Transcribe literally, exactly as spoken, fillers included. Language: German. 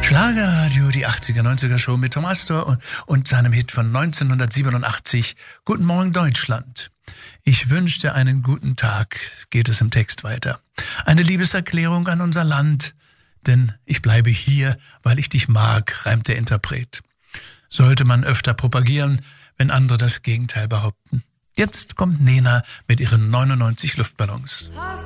Schlagerradio, die achtziger, neunziger Show mit Tom Astor und, und seinem Hit von neunzehnhundertsiebenundachtzig, Guten Morgen Deutschland. Ich wünschte einen guten Tag, geht es im Text weiter. Eine Liebeserklärung an unser Land, denn ich bleibe hier, weil ich dich mag, reimt der Interpret. Sollte man öfter propagieren, wenn andere das Gegenteil behaupten. Jetzt kommt Nena mit ihren neunundneunzig Luftballons.